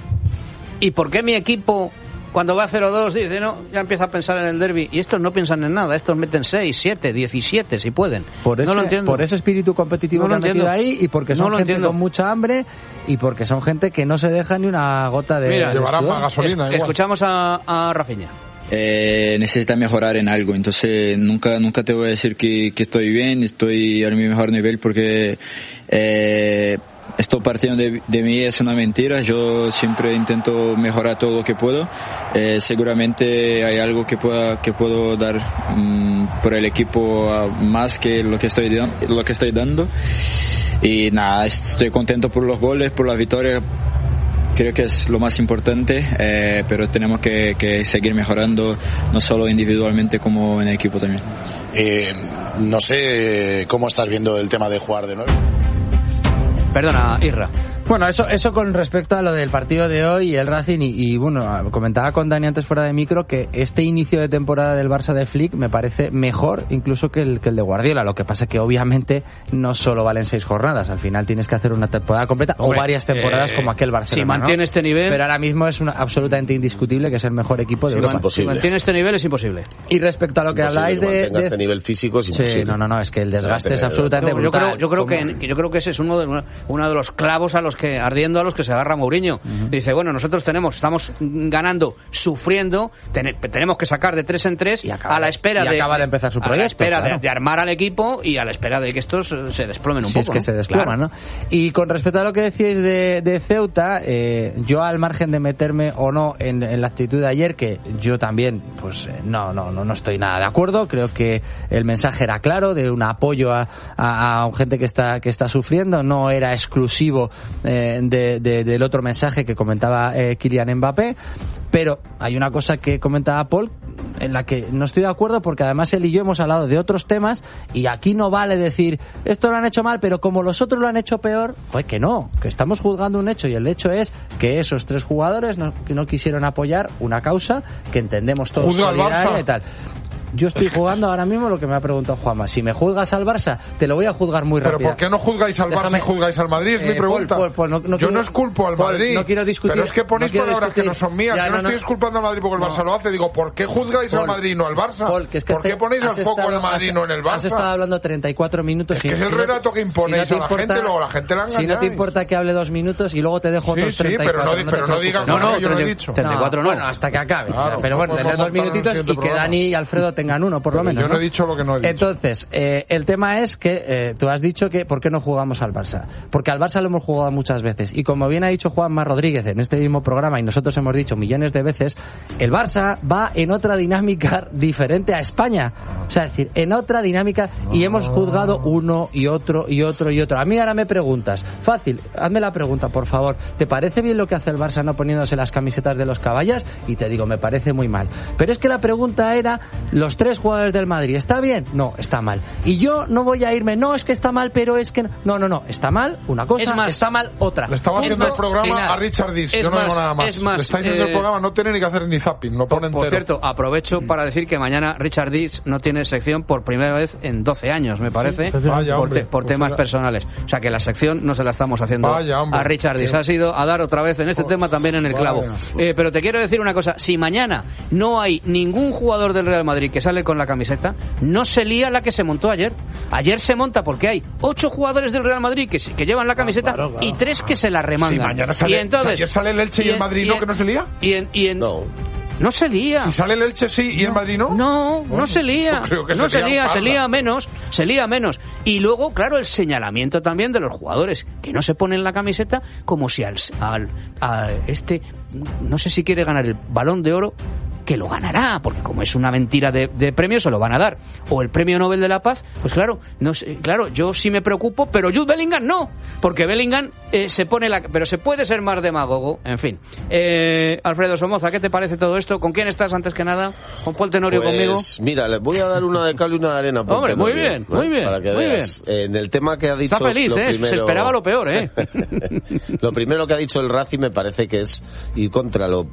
A: ¿Y por qué mi equipo, cuando va a cero dos, dice, no, ya empieza a pensar en el derbi? Y estos no piensan en nada, estos meten seis, siete, diecisiete si pueden.
E: Por ese,
A: no lo entiendo.
E: Por ese espíritu competitivo
A: no
E: que han metido ahí, y porque son
A: no
E: gente
A: entiendo.
E: con mucha hambre, y porque son gente que no se deja ni una gota de...
A: Mira,
D: llevarán más gasolina.
A: Es, escuchamos a, a Rafinha.
M: Eh, necesita mejorar en algo, entonces nunca nunca te voy a decir que, que estoy bien, estoy a mi mejor nivel, porque eh, esto partiendo de, de mí es una mentira. Yo siempre intento mejorar todo lo que puedo. Eh, seguramente hay algo que pueda que puedo dar um, por el equipo uh, más que lo que estoy lo que estoy dando. Y nada, estoy contento por los goles, por la victoria. Creo que es lo más importante, eh, pero tenemos que, que seguir mejorando, no solo individualmente como en equipo también.
N: Eh, no sé cómo estás viendo el tema de jugar de nuevo.
A: Perdona, Irra.
E: Bueno, eso eso con respecto a lo del partido de hoy y el Racing y, y bueno, comentaba con Dani antes fuera de micro que este inicio de temporada del Barça de Flick me parece mejor incluso que el, que el de Guardiola. Lo que pasa es que obviamente no solo valen seis jornadas, al final tienes que hacer una temporada completa. Hombre, o varias temporadas eh, como aquel Barcelona.
A: Si mantiene
E: ¿no?
A: este nivel...
E: Pero ahora mismo es una, absolutamente indiscutible que es el mejor equipo de
A: si
E: Europa.
A: Man, si mantiene este nivel es imposible.
E: Y respecto a lo que habláis de...
C: de
E: de...
C: este nivel físico es imposible.
E: Sí, no, no, no, es que el desgaste es absolutamente
A: no, yo
E: brutal.
A: creo, yo creo que, que yo creo que ese es uno de uno de los clavos a los que ardiendo a los que se agarra Mourinho. Uh-huh. Dice, bueno, nosotros tenemos, estamos ganando, sufriendo, ten, tenemos que sacar de tres en tres
E: acaba,
A: a la espera
E: y
A: de
E: acaba de empezar su proyecto,
A: a la espera
E: claro.
A: de, de armar al equipo y a la espera de que estos se desplomen un
E: si
A: poco.
E: Es que
A: ¿no?
E: se desploman, claro. ¿no? Y con respecto a lo que decíais de, de Ceuta, eh, yo al margen de meterme o no en, en la actitud de ayer, que yo también, pues eh, no, no, no, no estoy nada de acuerdo. Creo que el mensaje era claro de un apoyo a, a, a gente que está que está sufriendo, no era exclusivo eh, de, de, del otro mensaje que comentaba eh, Kylian Mbappé, pero hay una cosa que comentaba Paul en la que no estoy de acuerdo porque además él y yo hemos hablado de otros temas y aquí no vale decir esto lo han hecho mal pero como los otros lo han hecho peor, pues que no, que estamos juzgando un hecho y el hecho es que esos tres jugadores no, que no quisieron apoyar una causa que entendemos todos solidaria y tal. Yo estoy jugando ahora mismo lo que me ha preguntado Juanma. Si me juzgas al Barça, te lo voy a juzgar muy rápido.
D: ¿Pero por qué no juzgáis al
E: Déjame...
D: Barça y juzgáis al Madrid? Es eh, mi pregunta.
E: Paul, Paul, Paul, no, no
D: yo
E: quiero...
D: no esculpo al Madrid.
E: Paul, no quiero discutir.
D: Pero es que ponéis
E: no
D: palabras discutir. que no son mías.
E: Ya,
D: yo no,
E: no, no
D: estoy esculpando al Madrid porque el Barça no. lo hace. Digo, ¿por qué juzgáis
E: Paul,
D: al Madrid y no al Barça?
E: Paul, que es que
D: ¿Por qué
E: este,
D: ponéis al foco al Madrid y no en el Barça?
E: Has estado hablando treinta y cuatro minutos.
D: Es que
E: y,
D: es el
E: si
D: relato
E: no,
D: que imponéis
E: si no
D: a la
E: importa,
D: gente, luego la gente la engañáis.
E: Si no te importa que hable dos minutos y luego te dejo
D: sí,
E: otros treinta y cuatro.
D: Sí, pero no, pero no digas
A: no, no,
D: yo no he dicho.
A: treinta y cuatro no.
E: Bueno, hasta que acabe.
D: Claro,
E: pero bueno, tener dos minutitos y que Dani y Alfredo tengan uno, por lo menos.
D: Yo no he dicho lo que no he dicho.
E: Entonces, eh, el tema es que eh, tú has dicho que ¿por qué no jugamos al Barça? Porque al Barça lo hemos jugado muchas veces y como bien ha dicho Juanma Rodríguez en este mismo programa y nosotros hemos dicho millones de veces, el Barça va en otra dinámica diferente a España. O sea, es decir, en otra dinámica y hemos juzgado uno y otro y otro y otro. A mí ahora me preguntas, fácil, hazme la pregunta, por favor. ¿Te parece bien lo que hace el Barça no poniéndose las camisetas de los caballas? Y te digo, me parece muy mal. Pero es que la pregunta era, los tres jugadores del Madrid, ¿está bien? No, está mal. Y yo no voy a irme, no, es que está mal, pero es que no, no, no, no. está mal una cosa,
A: más,
E: está mal otra.
D: Le estaba haciendo
E: más,
D: el programa
E: final.
D: a Richard Dis, yo no
A: más,
D: digo nada más.
A: Es más
D: Le estáis haciendo
A: eh,
D: el programa, no tiene ni que hacer ni zapping, lo pone
A: por,
D: entero.
A: Por cierto, aprovecho para decir que mañana Richard Dis no tiene sección por primera vez en doce años, me parece,
D: sí, vaya,
A: por,
D: hombre,
A: te, por
D: pues
A: temas
D: era...
A: personales. O sea que la sección no se la estamos haciendo
D: vaya,
A: a Richard Dis. Ha sido a dar otra vez en este
D: oh,
A: tema también en el clavo. Eh, pero te quiero decir una cosa, si mañana no hay ningún jugador del Real Madrid que sale con la camiseta, no se lía la que se montó ayer. Ayer se monta porque hay ocho jugadores del Real Madrid que, que llevan la camiseta ah, claro, claro. y tres que se la remangan.
D: Sí, mañana sale,
A: y entonces,
D: ayer sale el Elche y, y el Madrid, y en, ¿no? ¿Que no se lía?
A: Y en, y en,
C: no.
A: No se lía.
D: Si sale el Elche sí y
A: no,
D: el Madrid no.
A: No, bueno, no se lía.
D: Creo que
A: no
D: se,
A: se lía,
D: parda.
A: se lía menos, se lía menos. Y luego, claro, el señalamiento también de los jugadores que no se ponen la camiseta como si al, al a este, no sé si quiere ganar el Balón de Oro, que lo ganará, porque como es una mentira de, de premio, se lo van a dar. O el Premio Nobel de la Paz, pues claro, no sé, claro, yo sí me preocupo, pero Jude Bellingham no, porque Bellingham eh, se pone la... Pero se puede ser más demagogo, en fin. Eh, Alfredo Somoza, ¿qué te parece todo esto? ¿Con quién estás antes que nada? ¿Con Paul Tenorio
C: pues,
A: conmigo?
C: Mira, les voy a dar una de cal y una de arena.
A: Hombre, muy bien, ¿no? muy bien,
C: para que
A: muy
C: veas.
A: bien.
C: En el tema que ha dicho...
A: Está feliz,
C: lo
A: ¿eh?
C: Primero...
A: Se esperaba lo peor, ¿eh?
C: Lo primero que ha dicho el Racing me parece que es ir contra lo...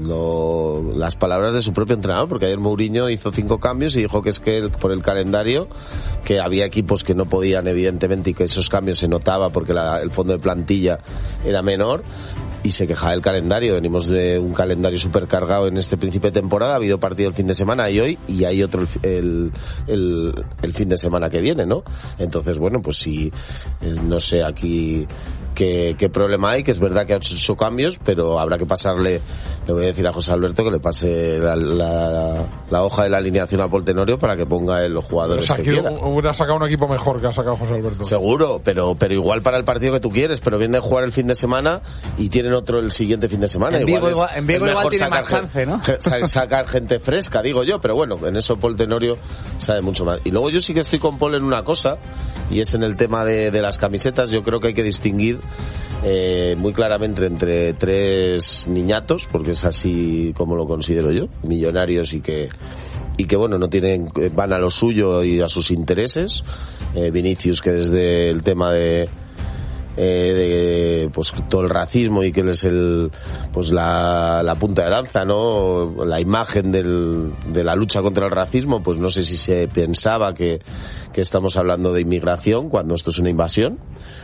C: Lo, las palabras de su propio entrenador, porque ayer Mourinho hizo cinco cambios y dijo que es que el, por el calendario, que había equipos que no podían evidentemente y que esos cambios se notaba porque la, el fondo de plantilla era menor y se quejaba del calendario. Venimos de un calendario supercargado en este principio de temporada, ha habido partido el fin de semana y hoy y hay otro el, el, el, el fin de semana que viene, ¿no? Entonces, bueno, pues sí, no sé aquí qué, qué problema hay, que es verdad que ha hecho cambios, pero habrá que pasarle, le voy a decir a José Alberto que le pase la, la, la hoja de la alineación a Paul Tenorio para que ponga en los jugadores
D: o sea,
C: que quiera.
D: Hubiera sacado un equipo mejor que ha sacado José Alberto.
C: Seguro, pero pero igual para el partido que tú quieres, pero viene de jugar el fin de semana y tienen otro el siguiente fin de semana.
E: En Vigo igual, en Vigo igual tiene más chance, ¿no?
C: Sacar gente fresca, digo yo, pero bueno, en eso Paul Tenorio sabe mucho más. Y luego yo sí que estoy con Paul en una cosa, y es en el tema de, de las camisetas. Yo creo que hay que distinguir eh, muy claramente entre tres niñatos, porque es así como lo considero yo, millonarios y que y que bueno, no tienen, van a lo suyo y a sus intereses. eh, Vinicius, que desde el tema de eh, de pues todo el racismo y que él es el pues la, la punta de lanza, ¿no? La imagen del, de la lucha contra el racismo, pues no sé si se pensaba que, que estamos hablando de inmigración cuando esto es una invasión.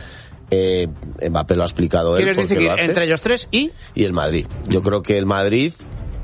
C: Eh, Mbappé lo ha explicado él.
A: ¿Quieres decir que entre ellos tres y?
C: Y el Madrid. Yo creo que el Madrid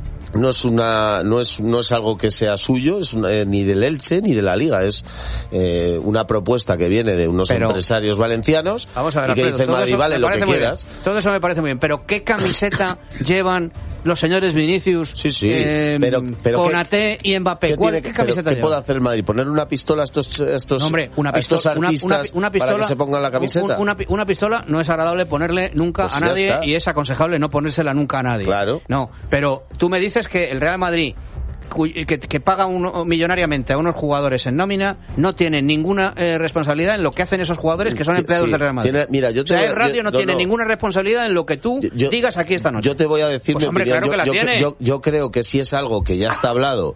C: no es una no es no es algo que sea suyo, es una, eh, ni del Elche ni de la Liga, es eh, una propuesta que viene de unos pero, empresarios valencianos
A: vamos a ver,
C: y que
A: Alfredo,
C: dice Madrid, vale, lo que quieras.
A: Bien. Todo eso me parece muy bien, pero ¿qué camiseta llevan los señores Vinicius,
C: sí, sí,
A: eh,
C: pero, pero
A: Konaté y Mbappé?
C: ¿Qué,
A: ¿Cuál,
C: tiene,
A: ¿qué camiseta
C: ¿qué
A: llevan?
C: puede hacer el Madrid? ¿Poner una pistola a estos, estos,
A: no, hombre, una
C: a estos
A: pistola,
C: artistas
A: una, una, una pistola,
C: para que se pongan la camiseta?
A: Una, una pistola no es agradable ponerle nunca
C: pues
A: a nadie y es aconsejable no ponérsela nunca a nadie.
C: Claro.
A: No, pero tú me dices que el Real Madrid Que, que paga un, millonariamente a unos jugadores en nómina, no tiene ninguna eh, responsabilidad en lo que hacen esos jugadores que son empleados sí, del Real Madrid.
C: Tiene, mira, yo te
A: o sea,
C: voy,
A: el radio
C: yo,
A: no,
C: no
A: tiene
C: no.
A: ninguna responsabilidad en lo que tú
C: yo,
A: digas aquí esta noche.
C: Yo te voy a decir
A: pues,
C: mi
A: hombre,
C: opinión.
A: Claro que la
C: yo,
A: tiene.
C: Yo, yo creo que si es algo que ya está hablado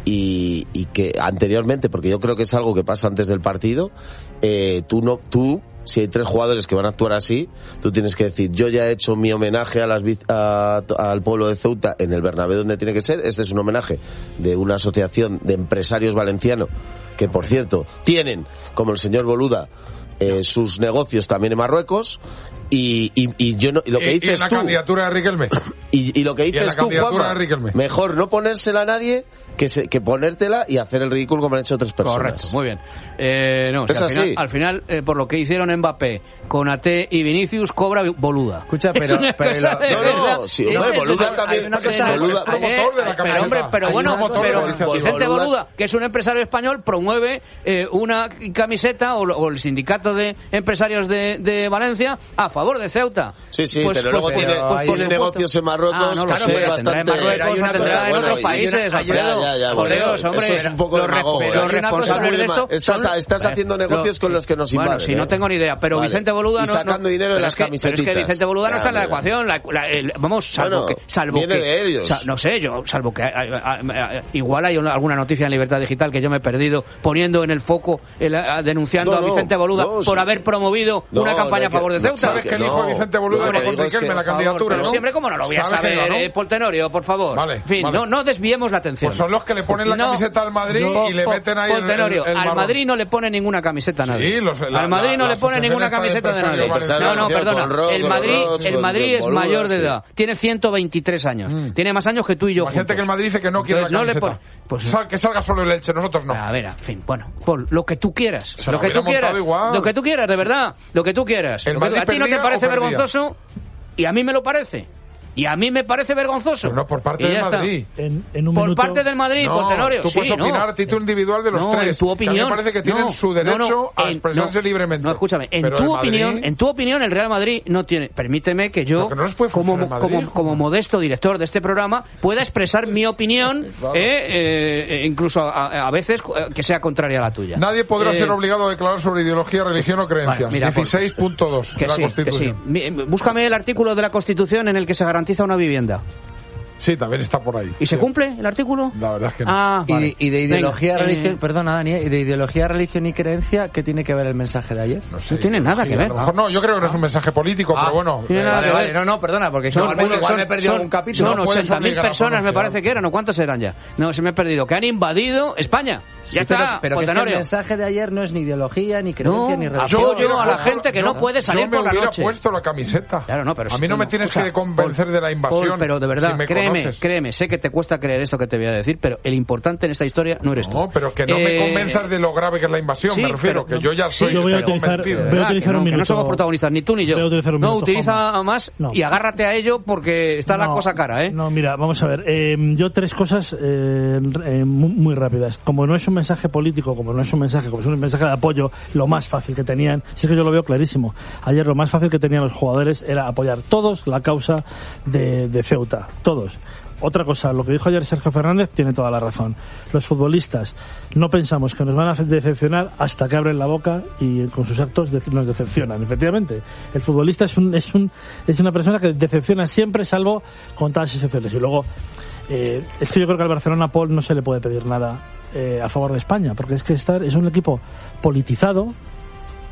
C: y, y que anteriormente, porque yo creo que es algo que pasa antes del partido, eh, tú no, tú si hay tres jugadores que van a actuar así, tú tienes que decir, yo ya he hecho mi homenaje a las, a, al pueblo de Ceuta en el Bernabéu donde tiene que ser. Este es un homenaje de una asociación de empresarios valencianos que, por cierto, tienen, como el señor Boluda, eh, sus negocios también en Marruecos. Y, y, y yo no, y lo que
D: y,
C: dices
D: y en la
C: tú,
D: candidatura de Riquelme
C: y, y lo que dices tú, Juanma, mejor no ponérsela a nadie que, se, que ponértela y hacer el ridículo como han hecho otras personas.
A: Correcto, muy bien. Eh, no,
C: es
A: si al
C: así.
A: final, al final eh, por lo que hicieron Mbappé, Konaté y Vinicius, cobra Boluda.
E: Escucha, pero... pero
A: la,
C: no, no, sí, hombre, Boluda también...
E: Una cosa,
C: Boluda,
D: promotor de la camiseta.
A: Pero, hombre, pero bueno, pero Vicente
C: Boluda,
A: Boluda, que es un empresario español, promueve eh, una camiseta, o, o el sindicato de empresarios de, de Valencia, a favor de Ceuta.
C: Sí, sí,
A: pues,
C: pero
A: pues,
C: luego
A: pues,
C: tiene,
A: pues,
C: tiene negocios en Marruecos,
A: ah, no,
C: claro,
A: sé,
C: pues bastante...
A: En Marruecos,
C: una
A: tendrá
C: cosa,
A: en
C: bueno,
A: otros
C: y,
A: países,
C: ya, ya, ya,
A: por Dios, hombre,
C: eso es un poco
A: los,
C: demagogo,
A: los
C: ¿eh?
A: responsables de esto
C: estás,
A: son,
C: estás haciendo negocios con los que nos invaden.
A: Bueno, si
C: ¿eh?
A: no tengo ni idea, pero
C: vale.
A: Vicente Boluda
C: y
A: no...
C: sacando
A: no,
C: dinero de las
A: es que,
C: camisetitas.
A: Pero es que Vicente Boluda no está en la
C: Claro,
A: ecuación, la, la, el, vamos, salvo
C: bueno,
A: que... Salvo
C: viene
A: que,
C: de ellos.
A: O sea, no sé, yo, salvo que... A, a, a, igual hay una, alguna noticia en Libertad Digital que yo me he perdido poniendo en el foco, el, a, denunciando
C: no,
A: a Vicente Boluda
C: no,
A: por
C: sí.
A: haber promovido
C: no,
A: una campaña
C: no,
A: a favor de Ceuta.
D: ¿Sabes que el hijo de Vicente Boluda era con Riquelme en la candidatura,
A: no? Siempre, ¿cómo no lo voy a saber, eh, Paul Tenorio, por favor?
D: Vale,
A: en fin,
D: vale.
A: no, no desviemos la atención.
D: Pues son los que le ponen la camiseta al Madrid
A: no,
D: y le meten ahí
A: Paul
D: el,
A: Tenorio,
D: el, el
A: al Madrid no le pone ninguna camiseta a nadie.
D: Sí, los, la,
A: al Madrid
D: la,
A: no
D: la
A: le pone ninguna camiseta de nadie.
C: Valenciano,
A: No, no, perdona.
C: Rock,
A: el Madrid,
C: Rock,
A: el Madrid es
C: Boluda,
A: mayor de
C: sí.
A: edad. Tiene ciento veintitrés años. Mm. Tiene más años que tú y yo.
D: Hay gente que el Madrid dice que no quiere
A: Entonces,
D: la camiseta.
A: No le pone, pues,
D: Sal, que salga solo el Elche, nosotros no.
A: A ver, en fin, bueno, Paul, lo que tú quieras.
D: Se
A: lo que tú quieras.
D: Igual.
A: Lo que tú quieras, de verdad. Lo que tú quieras.
D: El Madrid
A: ¿A ti no te parece vergonzoso? Y a mí me lo parece. Y a mí me parece vergonzoso.
D: Pero no, por parte del Madrid.
B: En, en un
A: por
B: minuto...
A: parte del Madrid,
D: no,
A: por Tenorio.
D: Tú
A: sí,
D: puedes opinar
A: no.
D: a título individual de los
A: no,
D: tres.
A: En tu opinión.
D: Que a mí me parece que tienen
A: no,
D: su derecho
A: no, no,
D: a
A: en,
D: expresarse
A: no,
D: libremente.
A: No, escúchame. En
D: Pero
A: tu
D: Madrid...
A: opinión, en tu opinión, el Real Madrid no tiene. Permíteme que yo,
D: no
A: como,
D: Madrid,
A: como, como modesto director de este programa, pueda expresar mi opinión, claro. eh, eh, incluso a, a veces que sea contraria a la tuya.
D: Nadie podrá
A: eh,
D: ser obligado a declarar sobre ideología, religión o creencias. Bueno, dieciséis punto dos de la
A: sí,
D: Constitución.
A: Que sí. Búscame el artículo de la Constitución en el que se garantiza una vivienda.
D: Sí, también está por ahí.
A: ¿Y
D: sí.
A: se cumple el artículo?
D: La verdad es que no.
A: Ah,
E: y,
A: vale.
E: y de ideología,
A: Venga,
E: religión,
A: eh...
E: perdona Dani, y de ideología, religión y creencia, ¿qué tiene que ver el mensaje de ayer?
A: No, sé, no tiene nada
D: sí,
A: que ver.
D: A lo mejor no, yo creo que no es un mensaje político,
E: ah,
D: pero bueno.
A: Tiene
D: eh,
A: nada
E: vale,
A: que
E: vale,
A: ver.
E: no, no, perdona, porque
A: son,
E: igual, me, igual
A: son,
E: me he perdido
A: son,
E: algún capítulo.
A: Son
D: no
A: ochenta mil personas, me parece
D: ¿no?
A: que eran, ¿o cuántos eran ya? No, se me ha perdido. Que han invadido España. Ya
E: sí,
A: está,
E: pero, pero que es que el mensaje de ayer no es ni ideología, ni creencia,
A: no,
E: ni religión.
A: apoyo a la gente que no, no puede salir por la noche.
D: Yo me hubiera puesto la camiseta.
A: Claro, no, pero
D: a
A: si
D: mí no me
A: no,
D: tienes
A: escucha,
D: que convencer
A: Paul,
D: de la invasión.
A: Paul, pero de verdad,
D: si me
A: créeme,
D: conoces.
A: créeme, sé que te cuesta creer esto que te voy a decir, pero el importante en esta historia no eres tú.
D: No, pero que no
A: eh,
D: me convenzas de lo grave que es la invasión,
A: sí,
D: me refiero,
A: pero,
D: que yo ya soy
B: sí, yo voy a utilizar,
D: convencido.
B: voy a utilizar
A: que
B: un
A: no,
B: minuto.
A: que no somos protagonistas, ni tú ni yo.
B: Voy a utilizar un
A: no,
B: minuto,
A: utiliza
B: Juanma.
A: más
B: no.
A: y agárrate a ello porque está
B: no,
A: la cosa cara, ¿eh?
B: No, mira, vamos a ver. Eh, yo tres cosas eh, eh, muy, muy rápidas. Como no es un mensaje político, como no es un mensaje, como es un mensaje de apoyo, lo más fácil que tenían, si es que yo lo veo clarísimo. Ayer lo más fácil que tenían los jugadores era apoyar todos la causa de, de Ceuta, todos. Otra cosa, lo que dijo ayer Sergio Fernández tiene toda la razón. Los futbolistas no pensamos que nos van a decepcionar hasta que abren la boca y con sus actos nos decepcionan. Efectivamente, el futbolista es un, es un es una persona que decepciona siempre, salvo con todas excepciones. Y luego, eh, es que yo creo que al Barcelona, Paul, no se le puede pedir nada eh, a favor de España, porque es que estar, es un equipo politizado,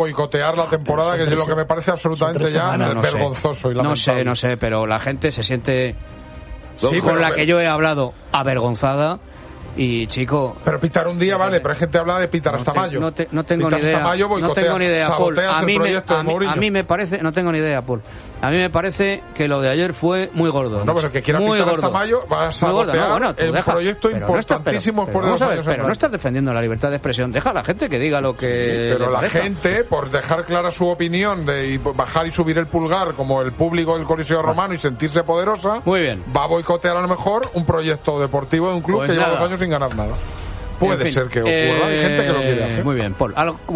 D: boicotear la temporada, que es lo que me parece absolutamente ya
A: no, no
D: vergonzoso y lamentable.
A: No sé, no sé, pero la gente se siente,
D: Sí,
A: con
D: pero-
A: la que yo he hablado, avergonzada. Y, chico...
D: Pero pitar un día vale, pero hay gente que habla de pitar
A: no
D: hasta
A: te,
D: mayo.
A: No, te, no tengo
D: pitar
A: ni idea.
D: Hasta mayo,
A: no tengo ni idea, Paul. A mí, me, a, mí, a mí me parece... No tengo ni idea, Paul. A mí me parece que lo de ayer fue muy gordo.
D: No, pero el que quiera
A: muy
D: pitar
A: gordo.
D: hasta mayo va a sabotear
A: no, bueno,
D: el
A: deja,
D: proyecto
A: No estás,
D: importantísimo
A: pero, pero,
D: por dos
A: ver,
D: años.
A: Pero no estás defendiendo la libertad de expresión. Deja a la gente que diga lo que
D: sí, pero
A: le
D: la
A: parezca.
D: gente, por dejar clara su opinión de y bajar y subir el pulgar como el público del Coliseo Romano y sentirse poderosa,
A: muy bien,
D: va a boicotear a lo mejor un proyecto deportivo de un club
A: pues
D: que
A: nada.
D: lleva dos años sin ganar nada. Puede
A: en fin,
D: ser que ocurra,
A: eh,
D: hay gente que lo quiere hacer.
A: Muy bien, Paul.